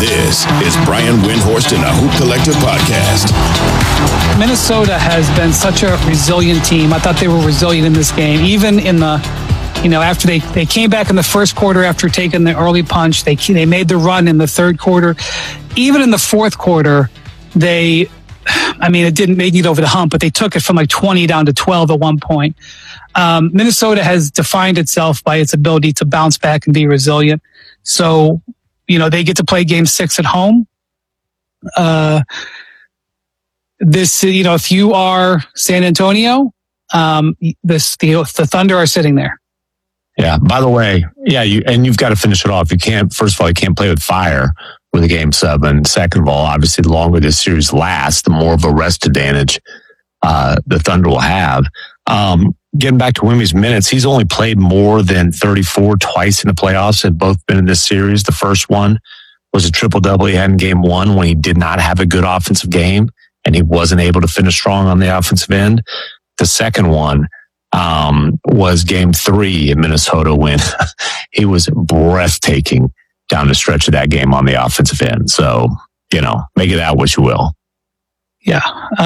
This is Brian Windhorst and the Hoop Collective podcast. Minnesota has been such a resilient team. I thought they were resilient in this game, even in the, after they came back in the first quarter after taking the early punch. They made the run in the third quarter. Even in the fourth quarter, it didn't make it over the hump, but they took it from like 20 down to 12 at one point. Minnesota has defined itself by its ability to bounce back and be resilient. So, they get to play game 6 at home. If you are San Antonio, the Thunder are sitting there. Yeah. By the way, you've got to finish it off. You can't play with fire with a game 7. Second of all, obviously, the longer this series lasts, the more of a rest advantage the Thunder will have. Getting back to Wimby's minutes, he's only played more than 34 twice in the playoffs. Have both been in this series. The first one was a triple-double he had in game 1 when he did not have a good offensive game and he wasn't able to finish strong on the offensive end. The second one was game 3 in Minnesota when he was breathtaking down the stretch of that game on the offensive end. So, make it out what you will. Yeah.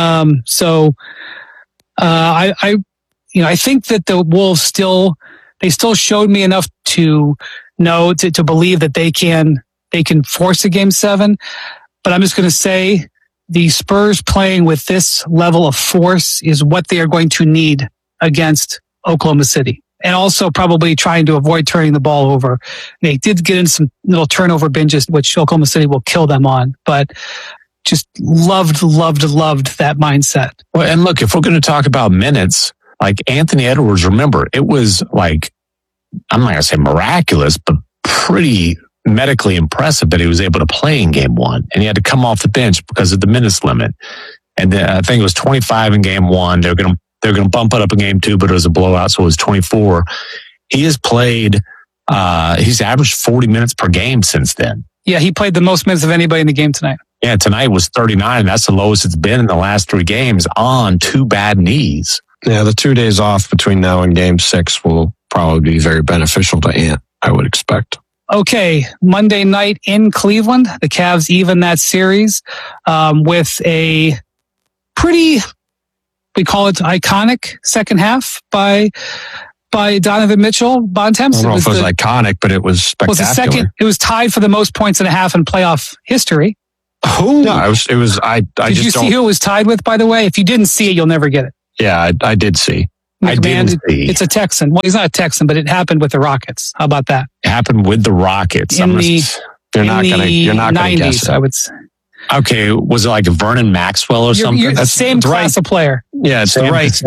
I think that the Wolves still showed me enough to know to believe that they can force a game 7. But I'm just going to say the Spurs playing with this level of force is what they are going to need against Oklahoma City. And also probably trying to avoid turning the ball over. They did get in some little turnover binges, which Oklahoma City will kill them on. But just loved that mindset. Well, and look, if we're going to talk about minutes, like Anthony Edwards, remember, it was like, I'm not going to say miraculous, but pretty medically impressive that he was able to play in game 1. And he had to come off the bench because of the minutes limit. And then I think it was 25 in game 1. They're going to bump it up in game 2, but it was a blowout, so it was 24. He has played, he's averaged 40 minutes per game since then. Yeah, he played the most minutes of anybody in the game tonight. Yeah, tonight was 39, and that's the lowest it's been in the last 3 games on 2 bad knees. Yeah, the 2 days off between now and game 6 will probably be very beneficial to Ant, I would expect. Okay, Monday night in Cleveland, the Cavs even that series with a pretty, we call it iconic second half by Donovan Mitchell. Bontemps. I don't know if it was iconic, but it was spectacular. It was tied for the most points and a half in playoff history. Oh, no, it was. Did you see who it was tied with, by the way? If you didn't see it, you'll never get it. Yeah, I did see. It's a Texan. Well, he's not a Texan, but it happened with the Rockets. How about that? It happened with the Rockets. You're not going to guess it. I would say. Okay, was it like Vernon Maxwell or something? You're the same class of player. Yeah, it's the right.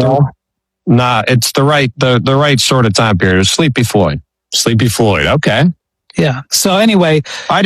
It's the right sort of time period. Sleepy Floyd. Okay. Yeah. So anyway, I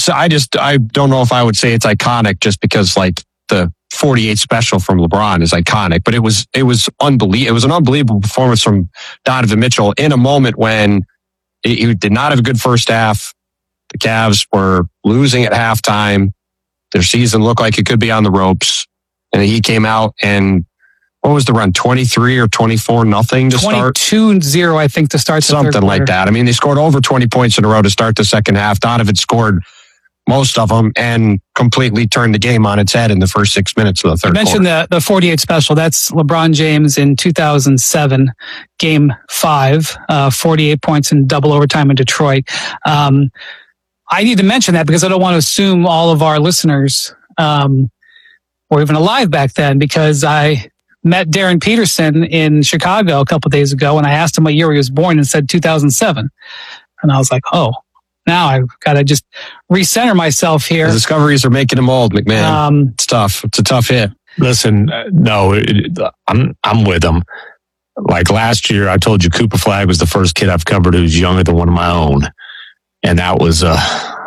don't know if I would say it's iconic just because like the 48 special from LeBron is iconic, but it was unbelievable. It was an unbelievable performance from Donovan Mitchell in a moment when he did not have a good first half. The Cavs were losing at halftime. Their season looked like it could be on the ropes. And he came out and what was the run? 23 or 24-0 to start? 22-0, I think, to start the something like that. I mean, they scored over 20 points in a row to start the second half. Donovan scored most of them and completely turned the game on its head in the first 6 minutes of the third quarter. You mentioned the 48 special. That's LeBron James in 2007, game 5, 48 points in double overtime in Detroit. I need to mention that because I don't want to assume all of our listeners were even alive back then, because I met Darren Peterson in Chicago a couple of days ago and I asked him what year he was born and said 2007. And I was like, oh, now I've got to just recenter myself here. The discoveries are making him old, McMahon. It's tough. It's a tough hit. Listen, I'm with him. Like last year, I told you Cooper Flagg was the first kid I've covered who's younger than one of my own. And that was a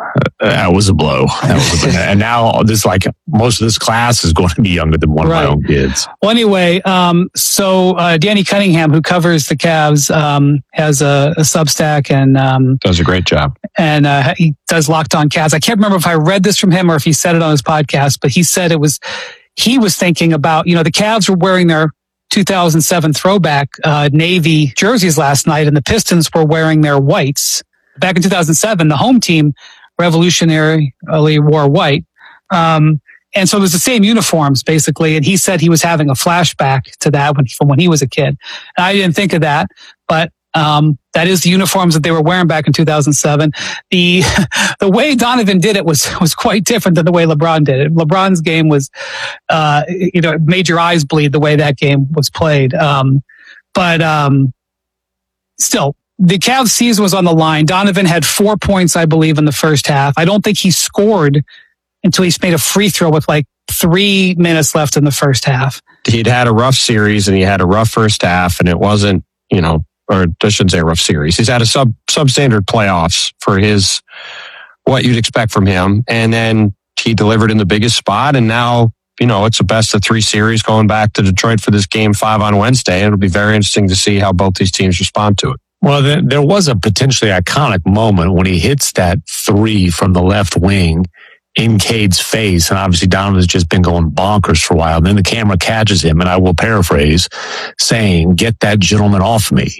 blow. And now this, like, most of this class is going to be younger than one of my own kids. Well, anyway, so Danny Cunningham, who covers the Cavs, has a Substack and does a great job. And he does Locked On Cavs. I can't remember if I read this from him or if he said it on his podcast, but he said he was thinking about, the Cavs were wearing their 2007 throwback navy jerseys last night, and the Pistons were wearing their whites. Back in 2007, the home team revolutionarily wore white. And so it was the same uniforms basically. And he said he was having a flashback to that from when he was a kid. And I didn't think of that, but that is the uniforms that they were wearing back in 2007. The way Donovan did it was quite different than the way LeBron did it. LeBron's game was, it made your eyes bleed the way that game was played. But still, the Cavs season was on the line. Donovan had 4 points, I believe, in the first half. I don't think he scored until he made a free throw with like 3 minutes left in the first half. He'd had a rough series and he had a rough first half, and it wasn't, or I shouldn't say a rough series. He's had a substandard playoffs for what you'd expect from him. And then he delivered in the biggest spot. And now, it's a best of 3 series going back to Detroit for this game 5 on Wednesday. It'll be very interesting to see how both these teams respond to it. Well, there was a potentially iconic moment when he hits that 3 from the left wing in Cade's face. And obviously Donovan's just been going bonkers for a while. Then the camera catches him, and I will paraphrase, saying, "Get that gentleman off me."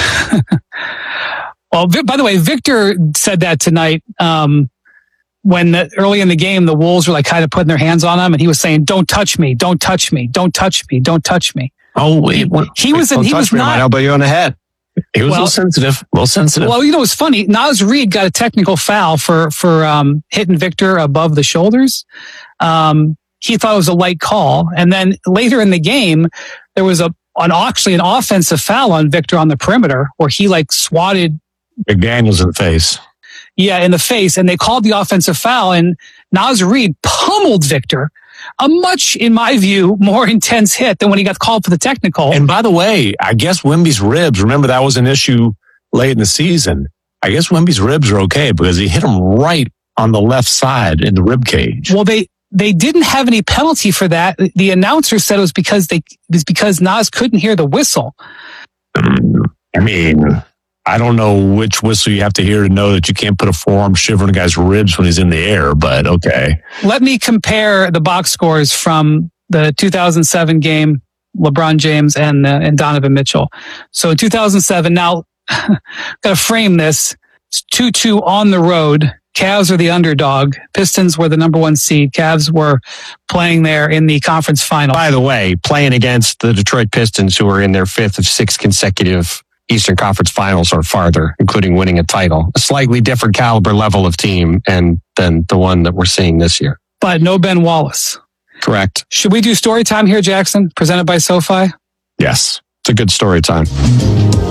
Well, by the way, Victor said that tonight when early in the game, the Wolves were like kind of putting their hands on him, and he was saying, "Don't touch me, don't touch me, don't touch me, don't touch me." Oh, wait. He was not. I might elbow you on the head. He was a little sensitive. Well, it's funny. Naz Reid got a technical foul for hitting Victor above the shoulders. He thought it was a light call. And then later in the game, there was actually an offensive foul on Victor on the perimeter where he swatted McDaniels in the face. Yeah, in the face. And they called the offensive foul, and Naz Reid pummeled Victor. A much, in my view, more intense hit than when he got called for the technical. And by the way, I guess Wemby's ribs, remember that was an issue late in the season. I guess Wemby's ribs are okay because he hit him right on the left side in the rib cage. Well, they didn't have any penalty for that. The announcer said it was because Naz couldn't hear the whistle. I mean, I don't know which whistle you have to hear to know that you can't put a forearm shiver in a guy's ribs when he's in the air, but okay. Let me compare the box scores from the 2007 game, LeBron James and Donovan Mitchell. So in 2007, now, got to frame this. It's 2-2 on the road. Cavs are the underdog. Pistons were the number 1 seed. Cavs were playing there in the conference final. By the way, playing against the Detroit Pistons, who are in their 5th of 6 consecutive Eastern Conference Finals or farther, including winning a title. A slightly different caliber level of team than the one that we're seeing this year. But no Ben Wallace. Correct. Should we do story time here, Jackson? Presented by SoFi? Yes. It's a good story time.